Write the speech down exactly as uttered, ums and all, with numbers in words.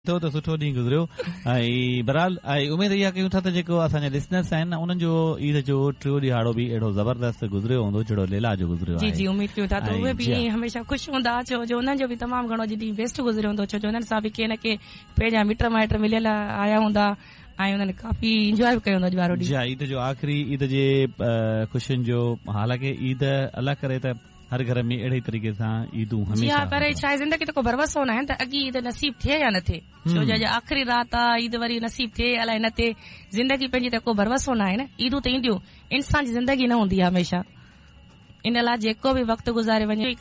सुठो त सुठो ॾींहुं गुज़रियो ऐं बहरहाल ऐं उमेद इहा कयूं था त जेको असांजा लिसनर्स आहिनि उन्हनि जो ईद जो टियों ॾिहाड़ो बि अहिड़ो ज़बरदस्त गुज़रियो हूंदो जहिड़ो लीला जो गुज़रियो जी जी उमेद कयूं था त उहे बि हमेशह ख़ुशि हूंदा छो जो उन्हनि जो बि तमामु घणो ॾींहुं बेस्ट गुज़रियो हूंदो छो जो उन्हनि सां बि के न के पंहिंजा मिट माइट मिलियल आया हूंदा ऐं उन्हनि काफ़ी इंजॉय बि कयो हूंदो ॾियारो ॾींहुं ईद जो आख़िरी ईद जे ख़ुशियुनि जो हालांकि ईद अलाह करे त हर घर में अहिड़े तरीक़े सां ईदूं हमेशह पर छा आहे ज़िंदगी त को भरवसो न आहे त अॻी ईद नसीब थिए या न थिए छो जो अॼु आख़िरी राति आहे ईद वरी नसीब थिए अलाए न थिए ज़िंदगी पंहिंजी त को भरवसो न आहे न ईदूं त ईंदियूं इंसान जी ज़िंदगी न हूंदी आहे हमेशह इन लाइ जेको बि वक़्तु गुज़ारे वञे